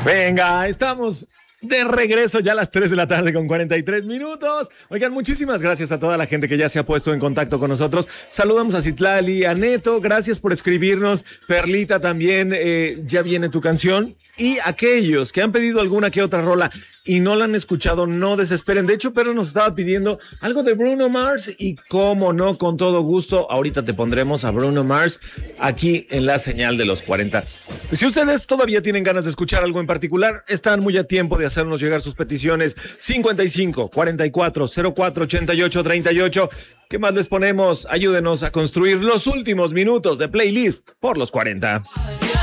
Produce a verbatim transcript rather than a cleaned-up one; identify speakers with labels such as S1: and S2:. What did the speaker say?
S1: Venga, estamos de regreso ya a las tres de la tarde con cuarenta y tres minutos. Oigan, muchísimas gracias a toda la gente que ya se ha puesto en contacto con nosotros. Saludamos a Citlali, a Neto, gracias por escribirnos. Perlita también, eh, ya viene tu canción. Y aquellos que han pedido alguna que otra rola y no la han escuchado, no desesperen. De hecho, Perla nos estaba pidiendo algo de Bruno Mars y cómo no, con todo gusto. Ahorita te pondremos a Bruno Mars aquí en la señal de los cuarenta. Si ustedes todavía tienen ganas de escuchar algo en particular, están muy a tiempo de hacernos llegar sus peticiones. cincuenta y cinco, cuarenta y cuatro, cero cuatro, ochenta y ocho, treinta y ocho. ¿Qué más les ponemos? Ayúdenos a construir los últimos minutos de playlist por los cuarenta.